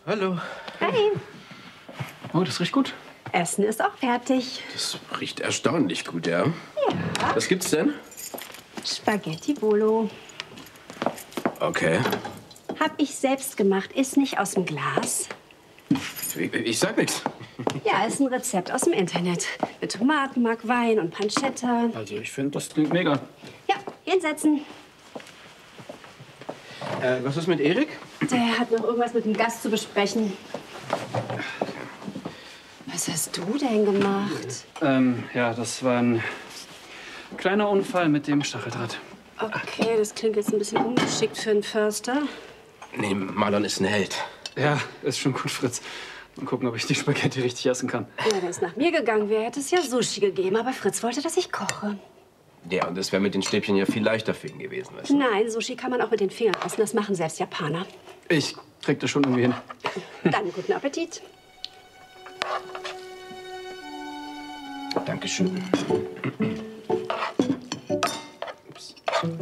Hallo. Hi. Oh, das riecht gut. Essen ist auch fertig. Das riecht erstaunlich gut, ja. Ja. Was gibt's denn? Spaghetti Bolo. Okay. Hab ich selbst gemacht. Ist nicht aus dem Glas. Ich sag nichts. Ja, ist ein Rezept aus dem Internet. Mit Tomatenmark, Wein und Pancetta. Also ich finde, das klingt mega. Ja, hinsetzen. Was ist mit Erik? Der hat noch irgendwas mit dem Gast zu besprechen. Was hast du denn gemacht? Ja, das war ein kleiner Unfall mit dem Stacheldraht. Okay, das klingt jetzt ein bisschen ungeschickt für einen Förster. Nee, Marlon ist ein Held. Ja, ist schon gut, Fritz. Mal gucken, ob ich die Spaghetti richtig essen kann. Ja, wenn es nach mir gegangen wäre, hätte es ja Sushi gegeben. Aber Fritz wollte, dass ich koche. Ja, und das wäre mit den Stäbchen ja viel leichter für ihn gewesen. Weißt du? Nein, Sushi kann man auch mit den Fingern essen. Das machen selbst Japaner. Ich krieg das schon irgendwie hin. Dann guten Appetit. Dankeschön. Ups.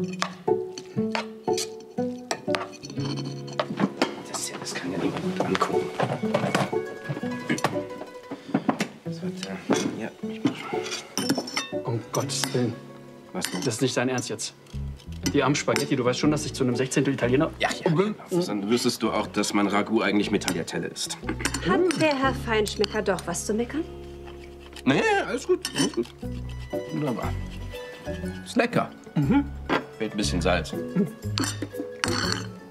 Das kann ja niemand gut angucken. Ja, ich mach schon. Um Gottes Willen. Was denn? Das ist nicht dein Ernst jetzt. Die armen Spaghetti, du weißt schon, dass ich zu einem 16. Italiener... Ja. Dann wüsstest du auch, dass mein Ragout eigentlich mit Tagliatelle ist. Hat der Herr Feinschmecker doch was zu meckern? Nee, alles gut, alles gut. Wunderbar. Ist lecker. Fehlt ein bisschen Salz.